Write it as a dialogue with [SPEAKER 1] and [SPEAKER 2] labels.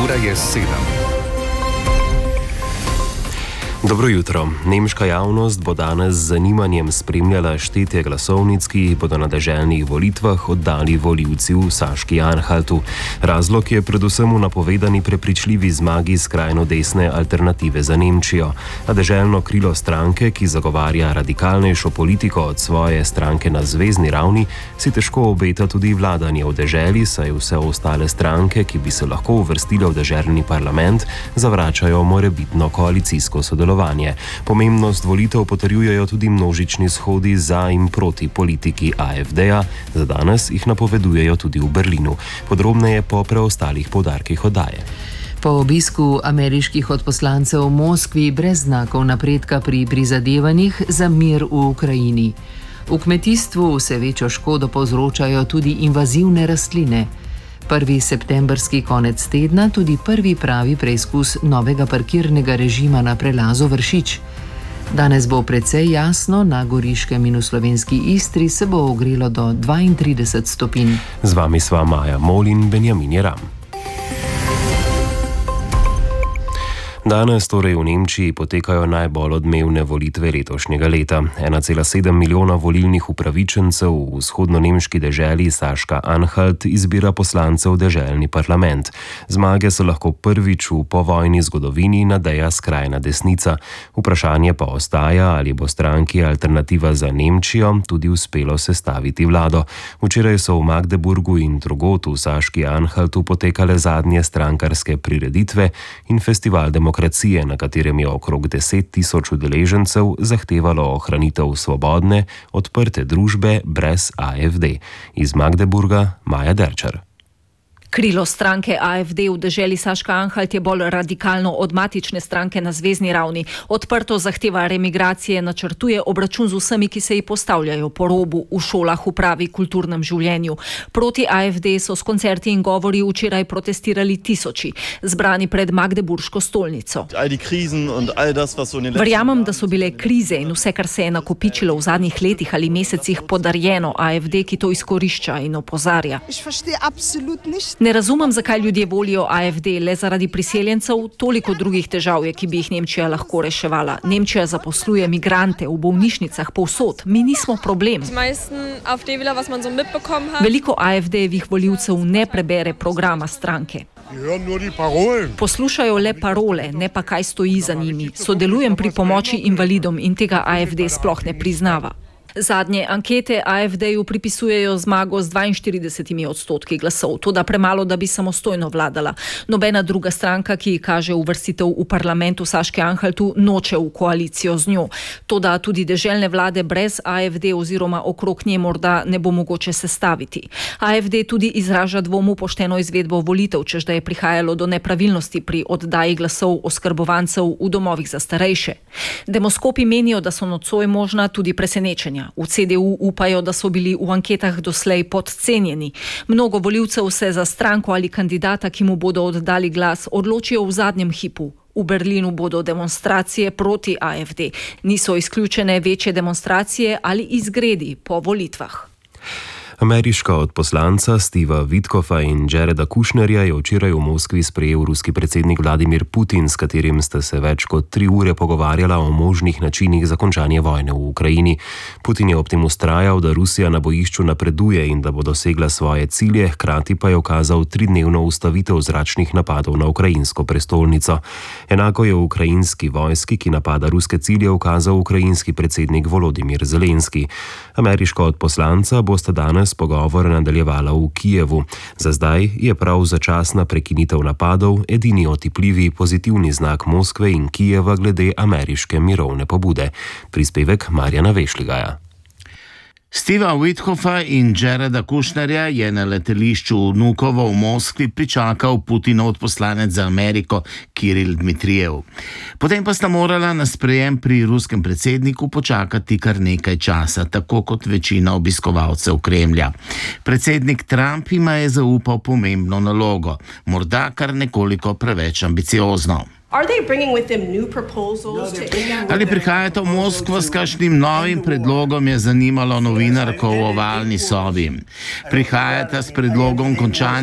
[SPEAKER 1] Ura je 7.
[SPEAKER 2] Dobro jutro. Nemška javnost bo danes z zanimanjem spremljala štetje glasovnic, ki jih bodo na deželnih volitvah oddali volivci v Saški-Anhaltu. Razlog je predvsem v napovedani prepričljivi zmagi skrajno desne Alternative za Nemčijo. A deželno krilo stranke, ki zagovarja radikalnejšo politiko od svoje stranke na zvezni ravni, si težko obeta tudi vladanje v deželi, saj vse ostale stranke, ki bi se lahko uvrstile v deželni parlament, zavračajo morebitno koalicijsko sodelovanje. Pomembnost volitev potrjujejo tudi množični shodi za in proti politiki AfD-ja, za danes jih napovedujejo tudi v Berlinu. Podrobneje po preostalih poudarkih oddaje.
[SPEAKER 3] Po obisku ameriških odposlancev v Moskvi brez znakov napredka pri prizadevanjih za mir v Ukrajini. V kmetijstvu vse večjo škodo povzročajo tudi invazivne rastline. 1. septembrski konec tedna tudi prvi pravi preizkus novega parkirnega režima na prelazu Vršič. Danes bo precej jasno, na Goriškem in v slovenski Istri se bo ogrelo do 32 stopinj.
[SPEAKER 2] Z vami sva Maja Mol in Benjamin Jeram. Danes torej v Nemčiji potekajo najbolj odmevne volitve letošnjega leta. 1,7 milijona volilnih upravičencev v vzhodno-nemški deželi Saška-Anhalt izbira poslancev v deželni parlament. Zmage se lahko prvič v povojni zgodovini nadeja skrajna desnica. Vprašanje pa ostaja, ali bo stranki Alternativa za Nemčijo tudi uspelo sestaviti vlado. Včeraj so v Magdeburgu in drugod v Saški-Anhaltu potekale zadnje strankarske prireditve in festival demokracije, na katerem je okrog 10 tisoč udeležencev zahtevalo ohranitev svobodne, odprte družbe brez AfD. Iz Magdeburga Maja Derčar.
[SPEAKER 4] Krilo stranke AfD v deželi Saška-Anhalt je bolj radikalno od matične stranke na zvezni ravni. Odprto zahteva remigracije, načrtuje obračun z vsemi, ki se ji postavljajo po robu v šolah, v pravi kulturnem življenju. Proti AfD so s koncerti in govori včeraj protestirali tisoči, zbrani pred Magdeburško stolnico. Verjamem, da so bile krize in vse, kar se je nakopičilo v zadnjih letih ali mesecih, podarjeno AfD, ki to izkorišča in opozarja. Ne razumem, zakaj ljudje volijo AfD, le zaradi priseljencev, toliko drugih težav je, ki bi jih Nemčija lahko reševala. Nemčija zaposluje migrante v bolnišnicah povsod, mi nismo problem. Veliko AfD-jevih volivcev ne prebere programa stranke. Poslušajo le parole, ne pa kaj stoji za njimi. Sodelujem pri pomoči invalidom in tega AfD sploh ne priznava. Zadnje ankete AfD-ju pripisujejo zmago z 42% glasov, toda premalo, da bi samostojno vladala. Nobena druga stranka, ki kaže uvrstitev v parlament v Saški-Anhaltu, noče v koalicijo z njo. Toda tudi deželne vlade brez AfD oziroma okrog nje morda ne bo mogoče sestaviti. AfD tudi izraža dvom v pošteno izvedbo volitev, češ da je prihajalo do nepravilnosti pri oddaji glasov oskrbovancev v domovih za starejše. Demoskopi menijo, da so nocoj možna tudi presenečenja. V CDU upajo, da so bili v anketah doslej podcenjeni. Mnogo volivcev se za stranko ali kandidata, ki mu bodo oddali glas, odločijo v zadnjem hipu. V Berlinu bodo demonstracije proti AfD. Niso izključene večje demonstracije ali izgredi po volitvah.
[SPEAKER 2] Ameriška odposlanca Steva Witkoffa in Jareda Kushnerja je včeraj v Moskvi sprejel ruski predsednik Vladimir Putin, s katerim sta se več kot 3 ure pogovarjala o možnih načinih za končanje vojne v Ukrajini. Putin je ob tem vztrajal, da Rusija na bojišču napreduje in da bo dosegla svoje cilje, hkrati pa je ukazal 3-dnevno ustavitev zračnih napadov na ukrajinsko prestolnico. Enako je v ukrajinski vojski, ki napada ruske cilje, ukazal ukrajinski predsednik Volodimir Zelenski. Ameriška odposlanca bosta danes pogovor nadaljevala v Kijevu. Za zdaj je prav začasna prekinitev napadov edini otipljivi pozitivni znak Moskve in Kijeva glede ameriške mirovne pobude. Prispevek Marjana Vešligaja.
[SPEAKER 5] Steva Witkoffa in Jareda Kushnerja je na letališču Vnukovo v Moskvi pričakal Putinov odposlanec za Ameriko Kiril Dmitrijev. Potem pa sta morala na sprejem pri ruskem predsedniku počakati kar nekaj časa, tako kot večina obiskovalcev Kremlja. Predsednik Trump jima je zaupal pomembno nalogo, morda kar nekoliko preveč ambiciozno. Ali prihajate v Moskvo s kakšnim novim predlogom, je zanimalo novinarko v ovalni sobi. Prihajate s predlogom končanja